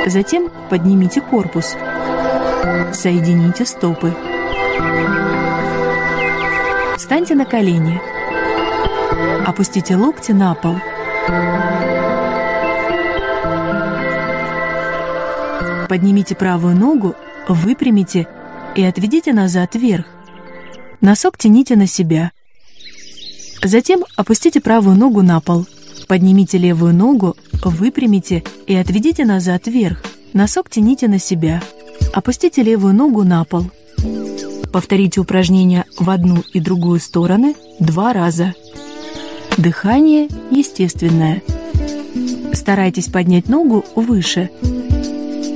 Затем поднимите корпус. Соедините стопы. Встаньте на колени. Опустите локти на пол. Поднимите правую ногу, выпрямите и отведите назад вверх. Носок тяните на себя. Затем опустите правую ногу на пол. Поднимите левую ногу, выпрямите и отведите назад вверх. Носок тяните на себя. Опустите левую ногу на пол. Повторите упражнение в одну и другую стороны 2 раза. Дыхание естественное. Старайтесь поднять ногу выше.